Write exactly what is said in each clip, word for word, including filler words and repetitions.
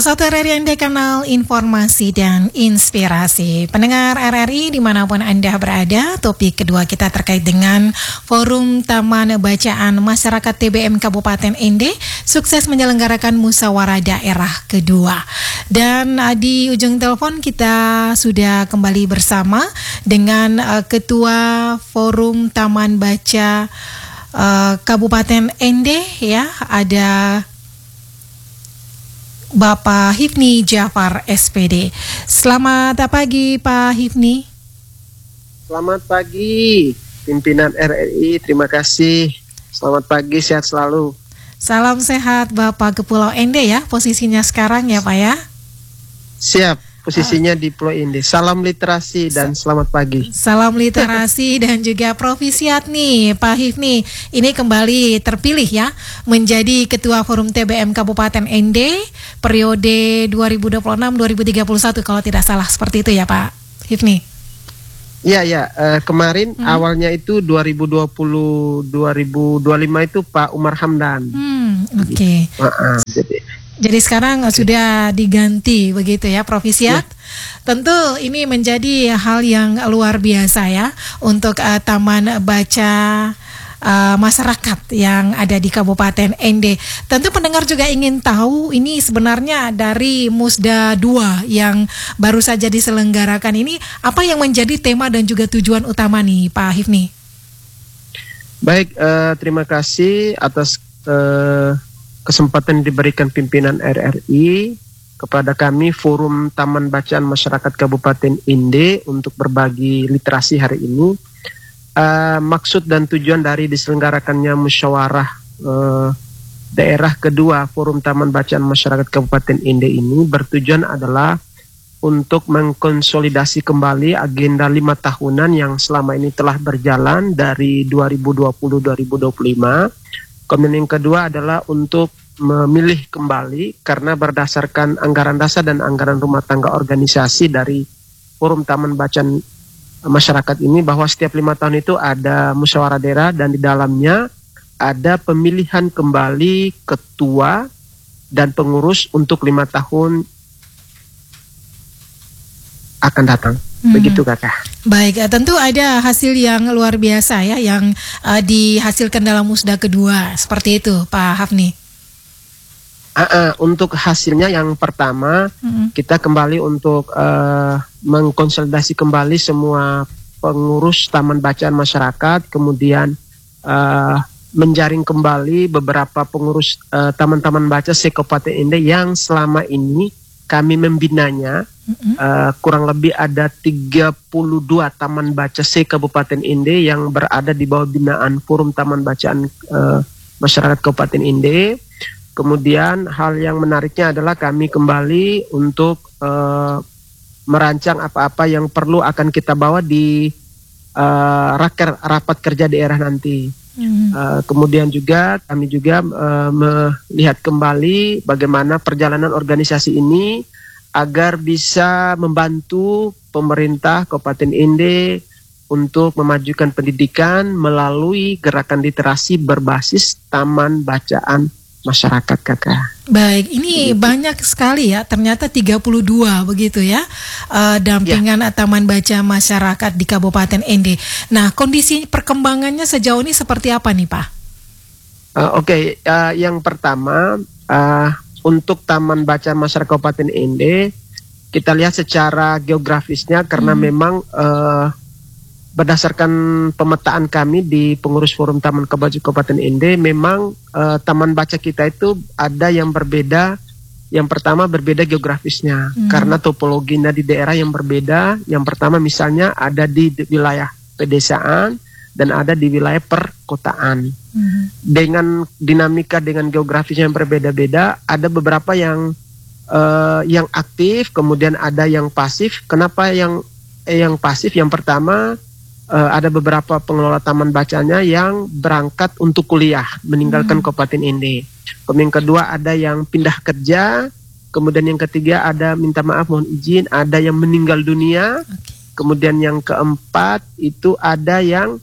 satu R R I Anda, kanal informasi dan inspirasi. Pendengar R R I dimanapun Anda berada, topik kedua kita terkait dengan Forum Taman Bacaan Masyarakat T B M Kabupaten N D sukses menyelenggarakan musyawarah daerah kedua. Dan uh, di ujung telepon kita sudah kembali bersama dengan uh, Ketua Forum Taman Baca uh, Kabupaten N D, ya, ada Bapak Hifni Jafar S P D. Selamat pagi Pak Hifni. Selamat pagi pimpinan R R I, terima kasih. Selamat pagi, sehat selalu. Salam sehat Bapak ke Pulau N D ya, posisinya sekarang ya Pak ya. Siap, posisinya uh. di Pulau N D. Salam literasi dan selamat pagi. Salam literasi dan juga profisiat nih Pak Hifni. Ini kembali terpilih ya menjadi Ketua Forum T B M Kabupaten N D periode dua ribu dua puluh enam sampai dua ribu tiga puluh satu kalau tidak salah, seperti itu ya Pak Hifni. Iya ya, uh, kemarin hmm. awalnya itu dua ribu dua puluh dua ribu dua puluh lima itu Pak Umar Hamdan. Hmm, oke. Okay. Uh, uh, jadi Jadi sekarang okay. sudah diganti begitu ya Profisiat. Ya. Tentu ini menjadi hal yang luar biasa ya untuk uh, Taman Baca uh, Masyarakat yang ada di Kabupaten N D. Tentu pendengar juga ingin tahu ini sebenarnya dari Musda dua yang baru saja diselenggarakan ini, apa yang menjadi tema dan juga tujuan utama nih Pak Hifni? Baik, uh, terima kasih atas uh, kesempatan diberikan pimpinan R R I kepada kami Forum Taman Bacaan Masyarakat Kabupaten N D untuk berbagi literasi hari ini. Uh, maksud dan tujuan dari diselenggarakannya musyawarah uh, daerah kedua Forum Taman Bacaan Masyarakat Kabupaten N D ini bertujuan adalah untuk mengkonsolidasi kembali agenda lima tahunan yang selama ini telah berjalan dari dua ribu dua puluh sampai dua ribu dua puluh lima. Kemudian yang kedua adalah untuk memilih kembali karena berdasarkan anggaran dasar dan anggaran rumah tangga organisasi dari Forum Taman Bacaan Masyarakat ini bahwa setiap lima tahun itu ada musyawarah daerah dan di dalamnya ada pemilihan kembali ketua dan pengurus untuk lima tahun akan datang. Begitu kakak. Baik, tentu ada hasil yang luar biasa ya yang uh, dihasilkan dalam musda kedua, seperti itu Pak Hafni. Uh, uh, untuk hasilnya yang pertama mm-hmm. kita kembali untuk uh, mengkonsolidasi kembali semua pengurus Taman Bacaan Masyarakat, kemudian uh, menjaring kembali beberapa pengurus uh, taman-taman baca se-Kabupaten N D yang selama ini kami membinanya. Mm-hmm. Uh, kurang lebih ada tiga puluh dua taman baca se-Kabupaten N D yang berada di bawah binaan Forum Taman Bacaan uh, Masyarakat Kabupaten N D. Kemudian hal yang menariknya adalah kami kembali untuk uh, merancang apa-apa yang perlu akan kita bawa di uh, raker, rapat kerja daerah nanti. Mm-hmm. Uh, kemudian juga kami juga uh, melihat kembali bagaimana perjalanan organisasi ini agar bisa membantu pemerintah Kabupaten N D untuk memajukan pendidikan melalui gerakan literasi berbasis taman bacaan masyarakat kakak. Baik, ini begitu. Banyak sekali ya, ternyata tiga puluh dua begitu ya uh, dampingan ya. Taman Baca Masyarakat di Kabupaten N D. Nah, kondisi perkembangannya sejauh ini seperti apa nih Pak? Uh, Oke, okay. uh, yang pertama uh, untuk Taman Bacaan Masyarakat Kabupaten N D, kita lihat secara geografisnya karena hmm. memang uh, berdasarkan pemetaan kami di pengurus Forum Taman Baca Kabupaten N D, memang uh, taman baca kita itu ada yang berbeda. Yang pertama berbeda geografisnya hmm. karena topologinya di daerah yang berbeda. Yang pertama misalnya ada di wilayah pedesaan dan ada di wilayah perkotaan. Hmm. Dengan dinamika dengan geografis yang berbeda-beda, ada beberapa yang uh, yang aktif, kemudian ada yang pasif. Kenapa yang eh, yang pasif? Yang pertama uh, ada beberapa pengelola taman bacanya yang berangkat untuk kuliah, meninggalkan hmm. Kabupaten N D. Kemudian yang kedua ada yang pindah kerja. Kemudian yang ketiga ada minta maaf mohon izin, ada yang meninggal dunia. Okay. Kemudian yang keempat itu ada yang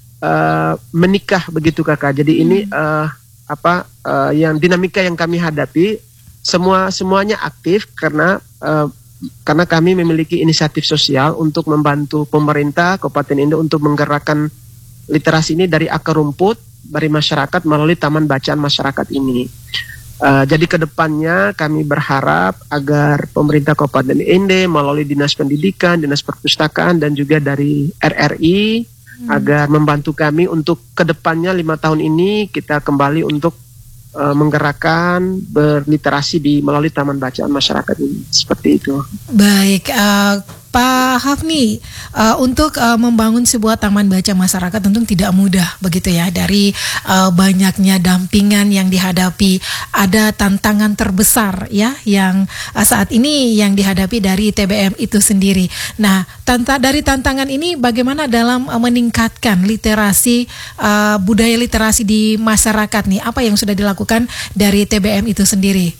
Uh, menikah begitu kakak. Jadi hmm. ini uh, apa uh, yang dinamika yang kami hadapi semua semuanya aktif karena uh, karena kami memiliki inisiatif sosial untuk membantu pemerintah Kabupaten Inde untuk menggerakkan literasi ini dari akar rumput dari masyarakat melalui taman bacaan masyarakat ini. Uh, jadi kedepannya kami berharap agar pemerintah Kabupaten Inde melalui Dinas Pendidikan, Dinas Perpustakaan dan juga dari R R I hmm. agar membantu kami untuk kedepannya lima tahun ini kita kembali untuk uh, menggerakkan berliterasi di melalui taman bacaan masyarakat ini. Seperti itu. Baik, uh, Pak Hafni, uh, untuk uh, membangun sebuah taman baca masyarakat tentu tidak mudah begitu ya, dari uh, banyaknya dampingan yang dihadapi, ada tantangan terbesar ya yang uh, saat ini yang dihadapi dari T B M itu sendiri. Nah, tanta dari tantangan ini bagaimana dalam uh, meningkatkan literasi uh, budaya literasi di masyarakat nih? Apa yang sudah dilakukan dari T B M itu sendiri?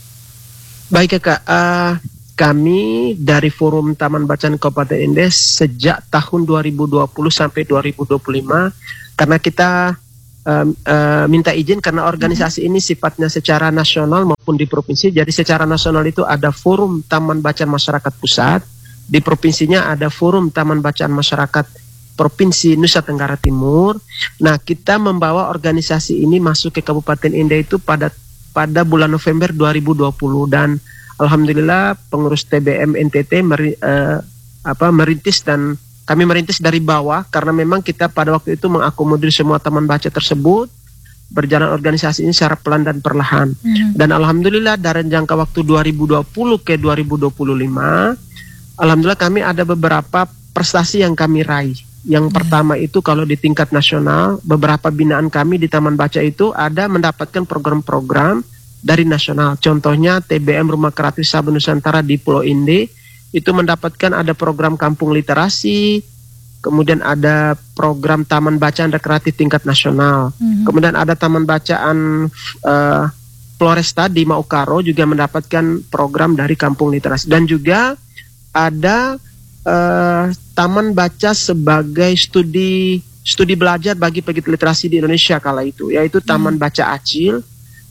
Baik Kak, uh... kami dari Forum Taman Bacaan Kabupaten Inde sejak tahun dua ribu dua puluh sampai dua ribu dua puluh lima, karena kita um, uh, minta izin karena organisasi ini sifatnya secara nasional maupun di provinsi. Jadi secara nasional itu ada Forum Taman Bacaan Masyarakat Pusat, di provinsinya ada Forum Taman Bacaan Masyarakat Provinsi Nusa Tenggara Timur. Nah, kita membawa organisasi ini masuk ke Kabupaten Inde itu pada pada bulan November dua ribu dua puluh, dan alhamdulillah pengurus T B M N T T meri, uh, apa, merintis dan kami merintis dari bawah karena memang kita pada waktu itu mengakomodir semua taman baca tersebut, berjalan organisasi ini secara pelan dan perlahan. Hmm. Dan alhamdulillah dari jangka waktu dua ribu dua puluh ke dua ribu dua puluh lima, alhamdulillah kami ada beberapa prestasi yang kami raih. Yang hmm. pertama itu kalau di tingkat nasional, beberapa binaan kami di taman baca itu ada mendapatkan program-program dari nasional. Contohnya T B M Rumah Kreatif Sabah Nusantara di Pulau Inde itu mendapatkan ada program kampung literasi, kemudian ada program taman bacaan rekreatif tingkat nasional, mm-hmm. kemudian ada taman bacaan uh, Floresta di Maukaro juga mendapatkan program dari kampung literasi, dan juga ada uh, taman baca sebagai studi studi belajar bagi pegiat literasi di Indonesia kala itu, yaitu Taman mm-hmm. Baca Acil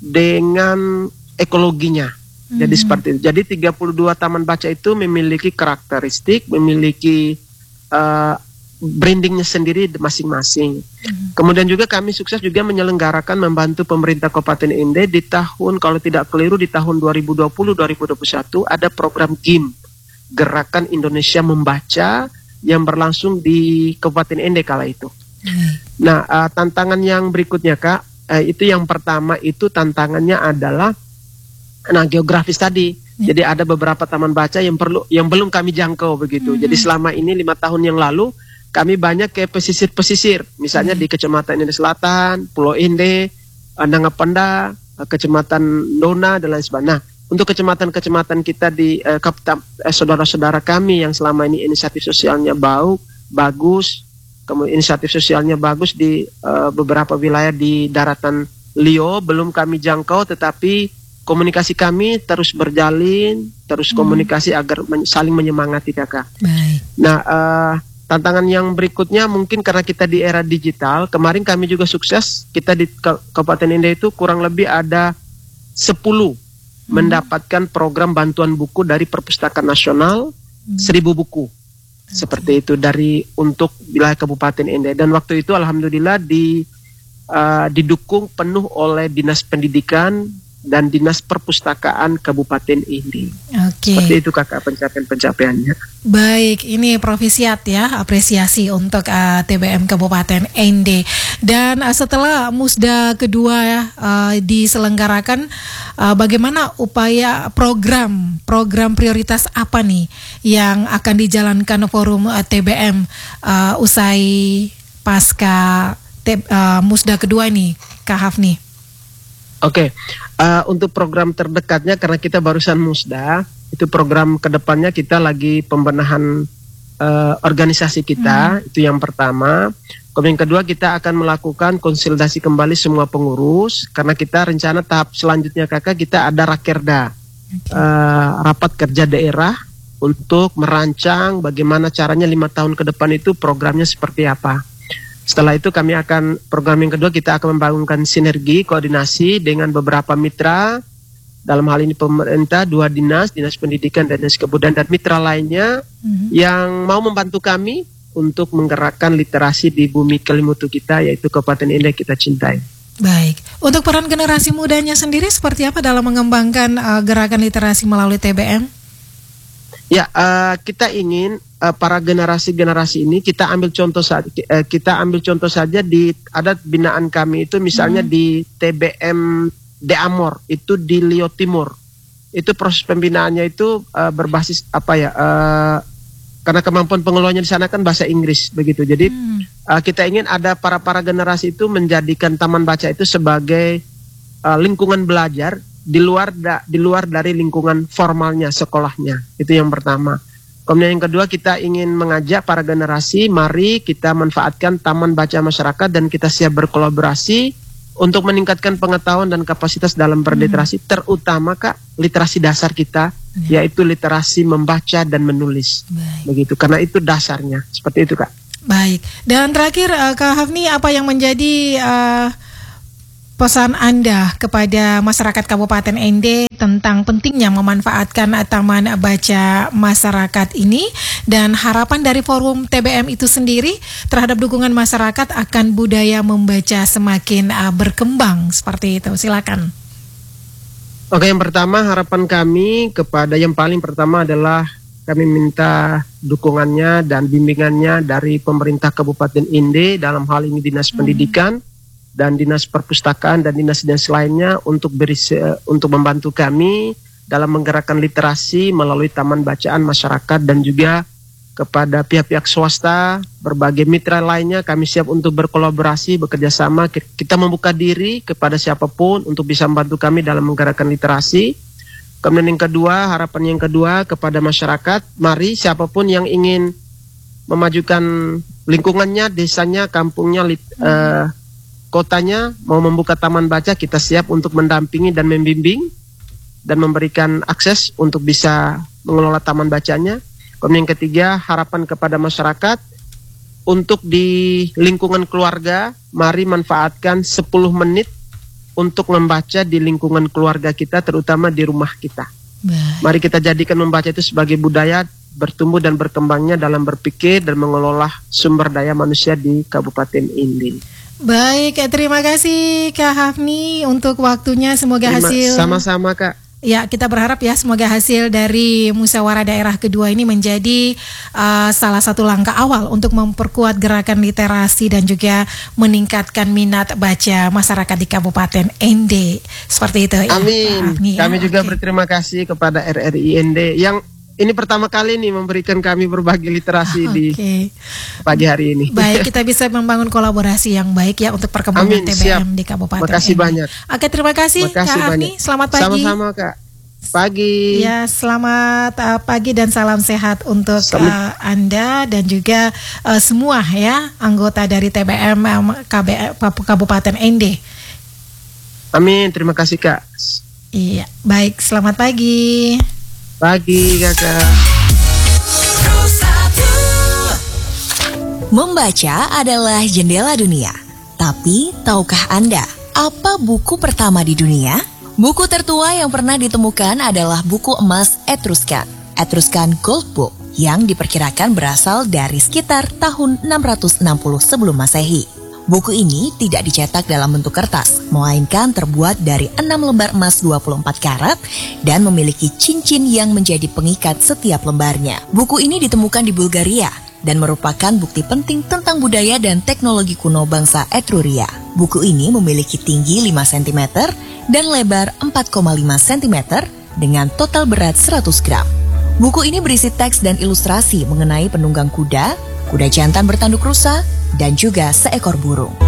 dengan ekologinya. Hmm. Jadi seperti itu. Jadi tiga puluh dua taman baca itu memiliki karakteristik, memiliki uh, brandingnya sendiri masing-masing. Hmm. Kemudian juga kami sukses juga menyelenggarakan membantu pemerintah Kabupaten Inde di tahun, kalau tidak keliru di tahun dua ribu dua puluh dua ribu dua puluh satu ada program G I M, Gerakan Indonesia Membaca, yang berlangsung di Kabupaten Inde kala itu. Hmm. Nah, uh, tantangan yang berikutnya Kak, Eh, itu yang pertama itu tantangannya adalah nah geografis tadi. Ya. Jadi ada beberapa taman baca yang perlu yang belum kami jangkau begitu. Mm-hmm. Jadi selama ini lima tahun yang lalu kami banyak ke pesisir-pesisir, misalnya mm-hmm. di Kecamatan Inde Selatan, Pulau Inde, Nangapenda, Kecamatan Dona dan lain sebagainya. Nah, untuk kecamatan-kecamatan kita di eh, eh, saudara-saudara kami yang selama ini inisiatif sosialnya bau, bagus. Kemudian inisiatif sosialnya bagus di uh, beberapa wilayah di daratan Lio belum kami jangkau, tetapi komunikasi kami terus berjalin, terus hmm. komunikasi agar men- saling menyemangati kakak. Baik. Nah, uh, tantangan yang berikutnya mungkin karena kita di era digital, kemarin kami juga sukses, kita di Kabupaten Inde itu kurang lebih ada sepuluh hmm. mendapatkan program bantuan buku dari Perpustakaan Nasional, hmm. seribu buku. Seperti itu dari untuk wilayah Kabupaten Inde, dan waktu itu alhamdulillah di uh, didukung penuh oleh Dinas Pendidikan dan Dinas Perpustakaan Kabupaten Inde. Oke. Seperti itu kakak pencapaian-pencapaiannya. Baik, ini provisiat ya, apresiasi untuk uh, T B M Kabupaten Inde. Dan uh, setelah Musda kedua uh, diselenggarakan, uh, bagaimana upaya program program prioritas apa nih yang akan dijalankan forum uh, T B M uh, usai pasca te, uh, Musda kedua nih, Kak Hafni? Oke, okay. uh, untuk program terdekatnya karena kita barusan Musda, itu program kedepannya kita lagi pembenahan uh, organisasi kita, hmm. itu yang pertama. Kemudian yang kedua kita akan melakukan konsolidasi kembali semua pengurus, karena kita rencana tahap selanjutnya kakak kita ada Rakerda, okay. uh, rapat kerja daerah untuk merancang bagaimana caranya lima tahun ke depan itu programnya seperti apa. Setelah itu kami akan, program yang kedua kita akan membangunkan sinergi, koordinasi dengan beberapa mitra dalam hal ini pemerintah, dua dinas, dinas pendidikan dan dinas kebudayaan dan mitra lainnya mm-hmm. yang mau membantu kami untuk menggerakkan literasi di bumi Kelimutu kita, yaitu Kabupaten Inde kita cintai. Baik, untuk peran generasi mudanya sendiri seperti apa dalam mengembangkan uh, gerakan literasi melalui T B M? Ya, uh, kita ingin uh, para generasi-generasi ini kita ambil contoh saja, uh, kita ambil contoh saja di adat binaan kami itu misalnya hmm. di T B M De Amor itu di Lio Timur. Itu proses pembinaannya itu uh, berbasis apa ya? Uh, karena kemampuan pengelolanya di sana kan bahasa Inggris begitu. Jadi hmm. uh, kita ingin ada para para generasi itu menjadikan taman baca itu sebagai uh, lingkungan belajar di luar da, di luar dari lingkungan formalnya sekolahnya. Itu yang pertama. Kemudian yang kedua, kita ingin mengajak para generasi, mari kita manfaatkan taman baca masyarakat dan kita siap berkolaborasi untuk meningkatkan pengetahuan dan kapasitas dalam berliterasi, hmm. terutama Kak, literasi dasar kita, hmm. yaitu literasi membaca dan menulis. Baik. Begitu, karena itu dasarnya. Seperti itu Kak. Baik. Dan terakhir uh, Kak Hafni, apa yang menjadi uh, pesan Anda kepada masyarakat Kabupaten Ende tentang pentingnya memanfaatkan taman baca masyarakat ini dan harapan dari forum T B M itu sendiri terhadap dukungan masyarakat akan budaya membaca semakin uh, berkembang seperti itu. Silakan. Oke, yang pertama harapan kami kepada yang paling pertama adalah kami minta dukungannya dan bimbingannya dari pemerintah Kabupaten Inde dalam hal ini Dinas Pendidikan hmm. dan Dinas Perpustakaan dan dinas-dinas lainnya untuk berisi, untuk membantu kami dalam menggerakkan literasi melalui taman bacaan masyarakat dan juga kepada pihak-pihak swasta, berbagai mitra lainnya kami siap untuk berkolaborasi, bekerja sama. Kita membuka diri kepada siapapun untuk bisa membantu kami dalam menggerakkan literasi. Kemudian yang kedua, harapan yang kedua kepada masyarakat, mari siapapun yang ingin memajukan lingkungannya, desanya, kampungnya, lit, hmm. uh, kotanya mau membuka taman baca, kita siap untuk mendampingi dan membimbing dan memberikan akses untuk bisa mengelola taman bacanya. Kemudian yang ketiga, harapan kepada masyarakat untuk di lingkungan keluarga, mari manfaatkan sepuluh menit untuk membaca di lingkungan keluarga kita, terutama di rumah kita. Baik. Mari kita jadikan membaca itu sebagai budaya bertumbuh dan berkembangnya dalam berpikir dan mengelola sumber daya manusia di Kabupaten Inde. Baik, terima kasih Kak Hafni untuk waktunya. Semoga terima, hasil sama-sama Kak. Ya, kita berharap ya semoga hasil dari musyawarah daerah kedua ini menjadi uh, salah satu langkah awal untuk memperkuat gerakan literasi dan juga meningkatkan minat baca masyarakat di Kabupaten Ende. Seperti itu ya. Amin. Hafni, Kami ya? juga Okay. berterima kasih kepada R R I Ende yang ini pertama kali nih memberikan kami berbagi literasi okay. di pagi hari ini. Baik, kita bisa membangun kolaborasi yang baik ya untuk perkembangan Amin, T B M siap. Di Kabupaten. Terima kasih banyak. Oke, terima kasih Kak Hafni. Selamat pagi. Sama-sama Kak. Pagi. Ya, selamat uh, pagi dan salam sehat untuk uh, Anda dan juga uh, semua ya anggota dari T B M um, K B, Kabupaten Ende. Amin, terima kasih Kak. Iya, baik, selamat pagi. Pagi Kakak. Membaca adalah jendela dunia. Tapi tahukah Anda apa buku pertama di dunia? Buku tertua yang pernah ditemukan adalah buku emas Etruscan, Etruscan Gold Book, yang diperkirakan berasal dari sekitar tahun enam ratus enam puluh sebelum Masehi. Buku ini tidak dicetak dalam bentuk kertas, melainkan terbuat dari enam lembar emas dua puluh empat karat dan memiliki cincin yang menjadi pengikat setiap lembarnya. Buku ini ditemukan di Bulgaria dan merupakan bukti penting tentang budaya dan teknologi kuno bangsa Etruria. Buku ini memiliki tinggi lima sentimeter dan lebar empat koma lima sentimeter dengan total berat seratus gram. Buku ini berisi teks dan ilustrasi mengenai penunggang kuda, kuda jantan bertanduk rusa, dan juga seekor burung.